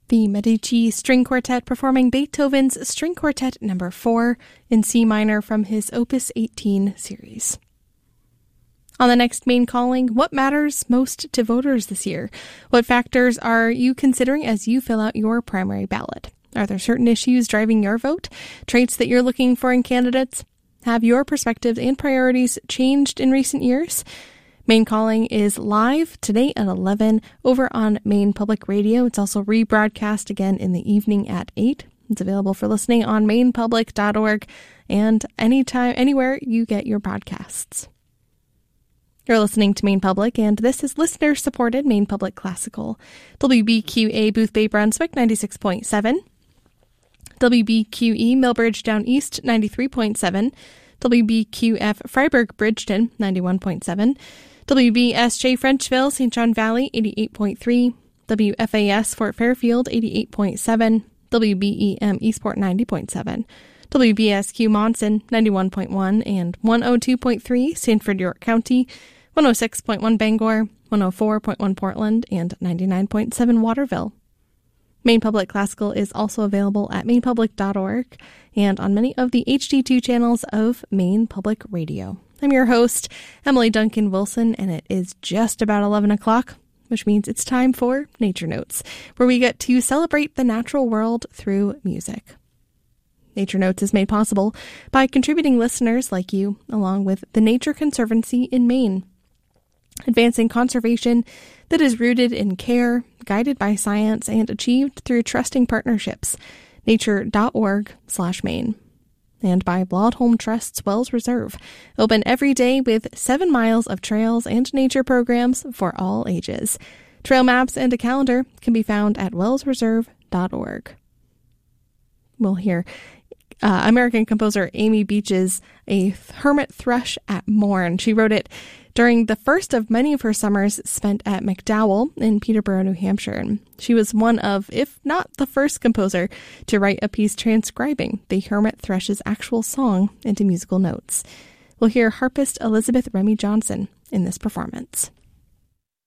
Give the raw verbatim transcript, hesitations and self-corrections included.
The Medici String Quartet performing Beethoven's String Quartet number four in C minor from his Opus eighteen series. On the next Maine Calling, what matters most to voters this year? What factors are you considering as you fill out your primary ballot? Are there certain issues driving your vote? Traits that you're looking for in candidates? Have your perspectives and priorities changed in recent years? Maine Calling is live today at eleven over on Maine Public Radio. It's also rebroadcast again in the evening at eight. It's available for listening on maine public dot org and anytime, anywhere you get your podcasts. You're listening to Maine Public, and this is listener-supported Maine Public Classical. W B Q A Boothbay Brunswick ninety-six point seven. W B Q E Millbridge Down East ninety-three point seven. W B Q F Freiburg Bridgeton ninety-one point seven. W B S J Frenchville Saint John Valley eighty-eight point three. W F A S Fort Fairfield eighty-eight point seven. W B E M Eastport ninety point seven. W B S Q Monson ninety-one point one and one oh two point three Sanford York County, one oh six point one Bangor, one oh four point one Portland, and ninety-nine point seven Waterville. Maine Public Classical is also available at maine public dot org and on many of the H D two channels of Maine Public Radio. I'm your host, Emily Duncan Wilson, and it is just about eleven o'clock, which means it's time for Nature Notes, where we get to celebrate the natural world through music. Nature Notes is made possible by contributing listeners like you, along with the Nature Conservancy in Maine, advancing conservation that is rooted in care, guided by science, and achieved through trusting partnerships. nature dot org slash Maine. And by Blaudholm Trust's Wells Reserve, open every day with seven miles of trails and nature programs for all ages. Trail maps and a calendar can be found at wells reserve dot org. We'll hear uh, American composer Amy Beach's A Hermit Thrush at Morn. She wrote it during the first of many of her summers spent at MacDowell in Peterborough, New Hampshire. She was one of, if not the first composer, to write a piece transcribing the hermit thrush's actual song into musical notes. We'll hear harpist Elizabeth Remy Johnson in this performance.